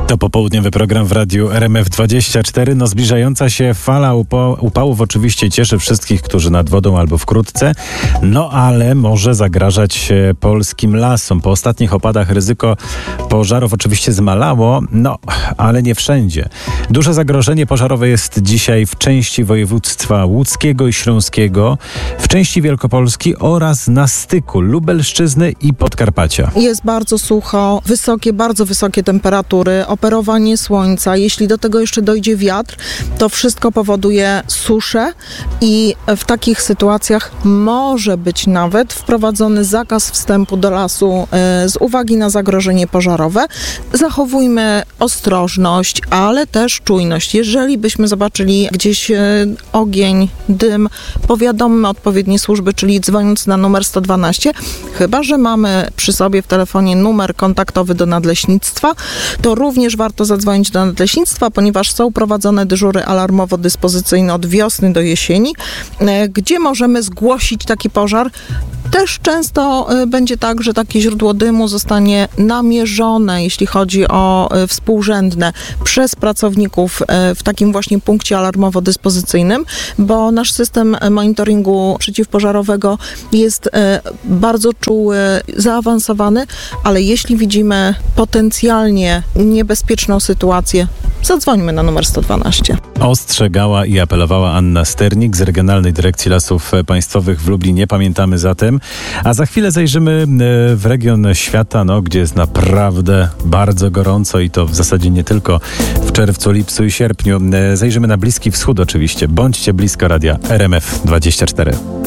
To popołudniowy program w radiu RMF24. Zbliżająca się fala upałów oczywiście cieszy wszystkich, którzy nad wodą albo wkrótce, ale może zagrażać polskim lasom. Po ostatnich opadach ryzyko pożarów oczywiście zmalało, ale nie wszędzie. Duże zagrożenie pożarowe jest dzisiaj w części województwa łódzkiego i śląskiego, w części Wielkopolski oraz na styku Lubelszczyzny i Podkarpacia. Jest bardzo sucho, bardzo wysokie temperatury, operowanie słońca. Jeśli do tego jeszcze dojdzie wiatr, to wszystko powoduje suszę i w takich sytuacjach może być nawet wprowadzony zakaz wstępu do lasu z uwagi na zagrożenie pożarowe. Zachowujmy ostrożność, ale też czujność. Jeżeli byśmy zobaczyli gdzieś ogień, dym, powiadommy odpowiednie służby, czyli dzwoniąc na numer 112, chyba że mamy przy sobie w telefonie numer kontaktowy do nadleśnictwa, to również warto zadzwonić do nadleśnictwa, ponieważ są prowadzone dyżury alarmowo-dyspozycyjne od wiosny do jesieni, gdzie możemy zgłosić taki pożar. Też często będzie tak, że takie źródło dymu zostanie namierzone, jeśli chodzi o współrzędne, przez pracowników w takim właśnie punkcie alarmowo-dyspozycyjnym, bo nasz system monitoringu przeciwpożarowego jest bardzo czuły, zaawansowany, ale jeśli widzimy potencjalnie niebezpieczną sytuację, zadzwońmy na numer 112. Ostrzegała i apelowała Anna Sternik z Regionalnej Dyrekcji Lasów Państwowych w Lublinie. Pamiętamy zatem. A za chwilę zajrzymy w region świata, gdzie jest naprawdę bardzo gorąco i to w zasadzie nie tylko w czerwcu, lipcu i sierpniu. Zajrzymy na Bliski Wschód oczywiście. Bądźcie blisko radia RMF24.